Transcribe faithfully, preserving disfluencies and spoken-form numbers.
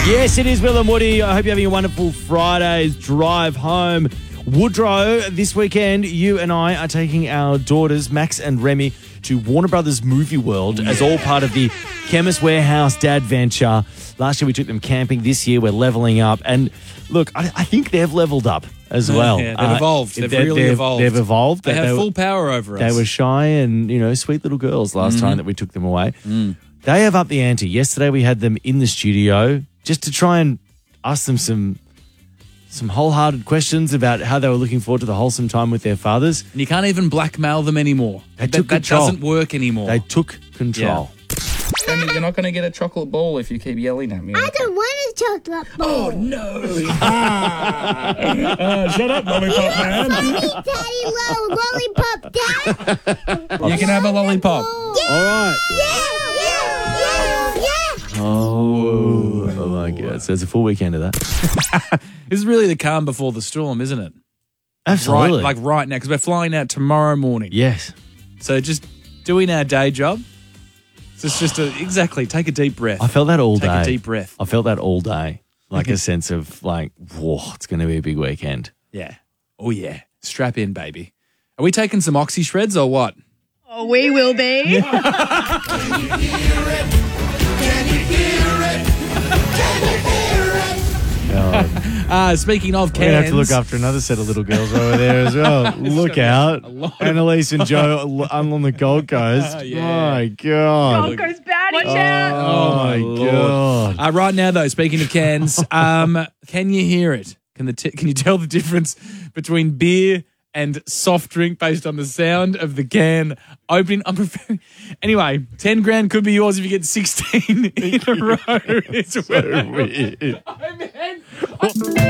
Yes, it is Will and Woody. I hope you're having a wonderful Friday's drive home. Woodrow, this weekend, you and I are taking our daughters, Max and Remy, to Warner Brothers Movie World as all part of the Chemist Warehouse Dad Venture. Last year we took them camping. This year we're leveling up. And look, I, I think they've leveled up as well. Yeah, they've evolved. They've they're, really they've, evolved. They've evolved. They They- have they were- full power over us. They were shy and, you know, sweet little girls last time that we took them away. They have upped the ante. Yesterday we had them in the studio just to try and ask them some some wholehearted questions about how they were looking forward to the wholesome time with their fathers. And you can't even blackmail them anymore. They that took that control. doesn't work anymore. They took control. You're not going to get a chocolate ball if you keep yelling at me. I don't want a chocolate ball. No. uh, shut up, lollipop man. Mommy, Daddy, lo- lollipop, Dad. You can have a lollipop. Yeah, All right. yeah, yeah, yeah, yeah. Oh, oh my God. So it's a full weekend of that. This is really the calm before the storm, isn't it? Absolutely. Right, like right now, because we're flying out tomorrow morning. Yes. So just doing our day job. So it's just a, exactly, take a deep breath. I felt that all Take day. a deep breath. I felt that all day. Like a sense of like, whoa, it's going to be a big weekend. Yeah. Oh, yeah. Strap in, baby. Are we taking some oxy shreds or what? Oh, we will be. Uh, speaking of We're going to have to cans. look after another set of little girls over there as well. Look out. Annalise and Joe on the Gold Coast. Yeah. My God. Gold Coast baddie. Watch out. Oh, my God. Uh, right now, though, speaking of cans, um, can you hear it? Can the t- can you tell the difference between beer and soft drink based on the sound of the can opening? I'm preparing. Anyway, ten grand could be yours if you get sixteen in a row. It's So weird. Oh, man.